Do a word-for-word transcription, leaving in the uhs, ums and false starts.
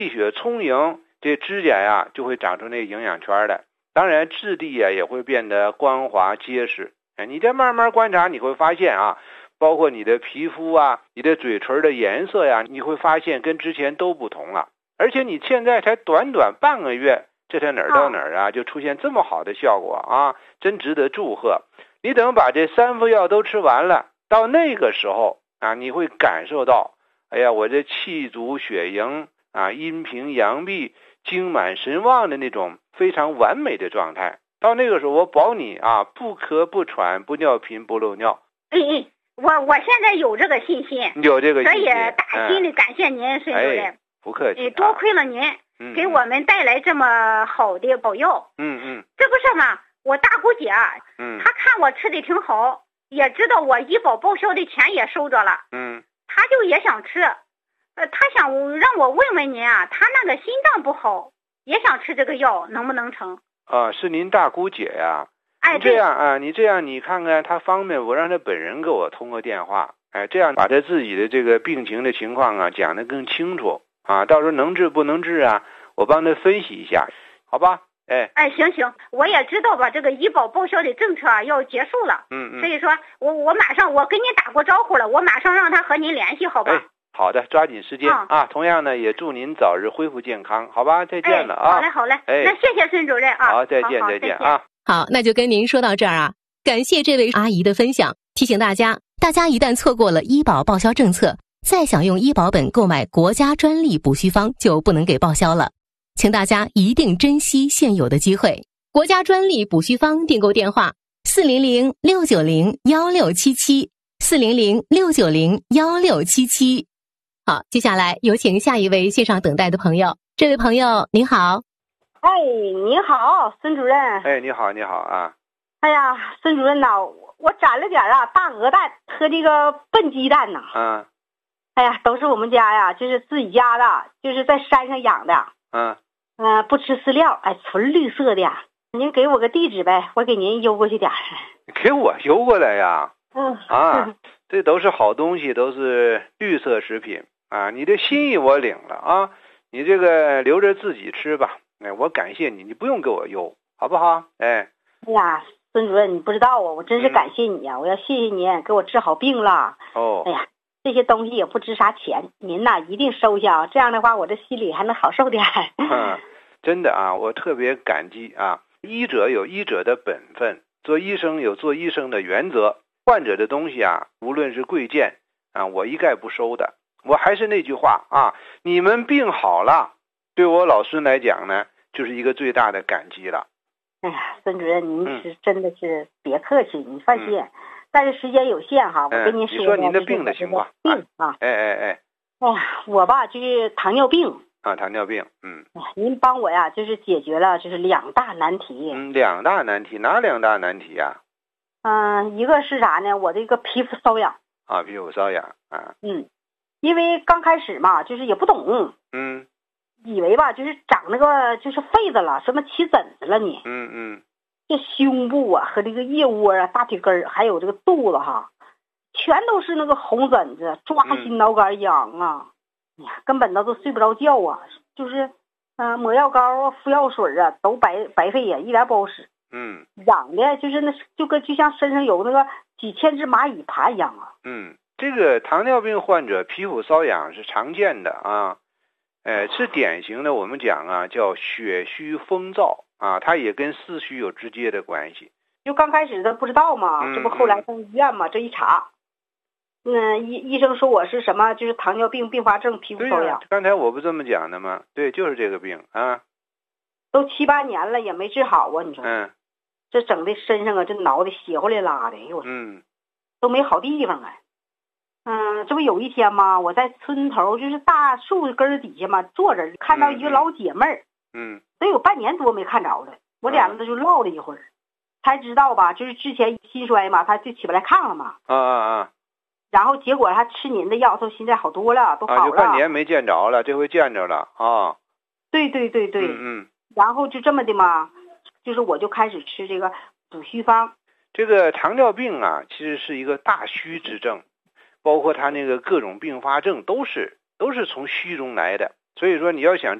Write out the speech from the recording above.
气血充盈，这指甲呀就会长出那营养圈来。当然质地呀也会变得光滑结实。你再慢慢观察，你会发现啊，包括你的皮肤啊，你的嘴唇的颜色呀，你会发现跟之前都不同了。而且你现在才短短半个月，这才哪儿到哪儿啊，就出现这么好的效果啊，真值得祝贺。你等把这三副药都吃完了，到那个时候啊，你会感受到，哎呀，我这气足血盈啊，阴平阳闭，精满神旺的那种非常完美的状态。到那个时候，我保你啊，不咳不喘，不尿频，不漏尿。 哎哎，我我现在有这个信心， 有这个信心， 所以大心里感谢您，孙主任。 哎，不客气、啊， 多亏了您， 嗯、 给我们带来这么好的保佑。 嗯嗯， 这不是嘛？我大姑姐， 嗯， 她看我吃的挺好，也知道我医保报销的钱也收着了， 嗯， 她就也想吃，呃，她想让我问问您啊，她那个心脏不好，也想吃这个药，能不能成？ 啊，是您大姑姐呀？ 哎， 你这样啊，你这样，你看看她方便，我让她本人给我通个电话，哎，这样把她自己的这个病情的情况啊讲得更清楚啊，到时候能治不能治啊，我帮她分析一下，好吧？哎哎，行行，我也知道吧，这个医保报销的政策啊要结束了， 嗯嗯， 所以说我我马上我跟你打过招呼了，我马上让他和您联系，好吧？ 哎，好的，抓紧时间、 嗯、 啊！同样呢，也祝您早日恢复健康，好吧？再见了啊！ 哎、好嘞，好嘞， 哎， 那谢谢孙主任啊！ 好，再见， 好好再见啊！ 好，那就跟您说到这儿啊，感谢这位阿姨的分享。提醒大家，大家一旦错过了医保报销政策，再想用医保本购买国家专利补虚方就不能给报销了，请大家一定珍惜现有的机会。国家专利补虚方订购电话：四零零六九零幺六七七，四零零六九零幺六七七。好，接下来有请下一位线上等待的朋友。这位朋友您好。 哎，你好，孙主任。 哎，你好，你好啊。 哎呀，孙主任呐，我攒了点啊大鹅蛋和这个笨鸡蛋呐。 嗯。 哎呀，都是我们家呀，就是自己家的，就是在山上养的。 嗯。 嗯、呃，不吃饲料，哎，纯绿色的。您给我个地址呗，我给您邮过去点儿。 给我邮过来呀？ 嗯。 啊，这都是好东西，都是绿色食品啊。你的心意我领了啊，你这个留着自己吃吧。哎，我感谢你，你不用给我邮，好不好？哎。 哎呀，孙主任，你不知道啊，我真是感谢你呀、啊嗯！我要谢谢您，给我治好病了。 哦。 哎呀，这些东西也不值啥钱，您呐一定收下，这样的话我这心里还能好受点。 嗯，真的啊，我特别感激啊。医者有医者的本分，做医生有做医生的原则。患者的东西啊，无论是贵贱啊，我一概不收的。我还是那句话啊，你们病好了，对我老孙来讲呢，就是一个最大的感激了。 哎呀，孙主任，您是真的是别客气，你放心。嗯、但是时间有限哈，我跟您说、 嗯、你说您的病的情况。 病啊， 哎哎哎。 哎呀，我吧就是糖尿病。 啊，糖尿病，嗯， 您帮我呀，就是解决了就是两大难题。 嗯，两大难题，哪两大难题呀？ 嗯、呃，一个是啥呢？我这个皮肤瘙痒。 啊，皮肤瘙痒啊。 嗯，因为刚开始嘛，就是也不懂， 嗯， 以为吧就是长那个就是痱子了，什么起疹子了你。 嗯嗯， 这胸部啊和这个腋窝啊、大腿根儿，还有这个肚子哈，全都是那个红疹子，抓心挠肝痒啊。嗯哎呀，根本都都睡不着觉啊！就是，嗯、呃，抹药膏啊、敷药水啊，都白白费呀、啊，一点不好使。 嗯， 痒的，就是那，就跟就像身上有那个几千只蚂蚁爬一样啊。 嗯，这个糖尿病患者皮肤瘙痒是常见的啊，哎，是典型的，我们讲啊叫血虚风燥啊，它也跟四虚有直接的关系。 就刚开始的不知道嘛， 嗯、 这不后来上医院嘛，这一查。嗯，医医生说我是什么，就是糖尿病并发症皮肤瘙痒。 刚才我不这么讲的吗？对，就是这个病啊。 都七八年了也没治好啊，你说？ 嗯。 这整的身上啊，这挠的血回来拉的，哎呦， 嗯， 都没好地方啊。嗯，这不有一天嘛，我在村头就是大树根底下嘛坐着，看到一个老姐妹儿， 嗯， 都有半年多没看着了。我俩人就唠了一会儿，才知道吧，就是之前心衰嘛，她就起不来炕了嘛。 啊啊啊！ 然后结果他吃您的药，他现在好多了，都好了。啊， 就半年没见着了，这回见着了啊。 对对对对。 嗯嗯。 然后就这么的嘛，就是我就开始吃这个补虚方。 这个糖尿病啊，其实是一个大虚之症，包括他那个各种并发症都是都是从虚中来的所以说你要想